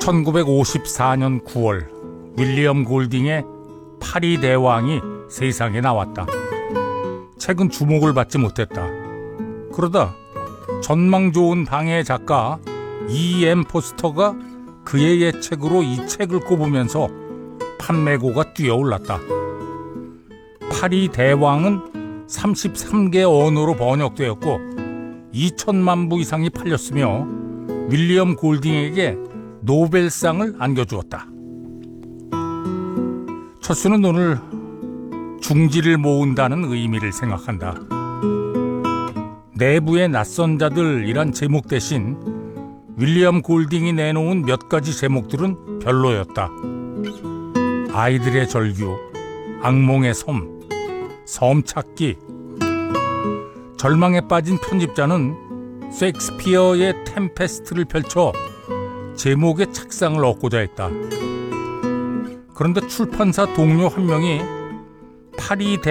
1954년 9월 윌리엄 골딩의 파리 대왕이 세상에 나왔다. 책은 주목을 받지 못했다. 그러다 전망 좋은 방해 작가 E.M. 포스터가 그의 예책으로 이 책을 꼽으면서 판매고가 뛰어올랐다. 파리 대왕은 33개 언어로 번역되었고 2천만 부 이상이 팔렸으며 윌리엄 골딩에게 노벨상을 안겨주었다. 철수는 오늘 중지를 모은다는 의미를 생각한다. 내부의 낯선 자들이란 제목 대신 윌리엄 골딩이 내놓은 몇 가지 제목들은 별로였다. 아이들의 절규, 악몽의 섬, 섬찾기. 절망에 빠진 편집자는 셰익스피어의 템페스트를 펼쳐 제목의 착상을 얻고자 했다. 그런데 출판사 동료 한 명이 파리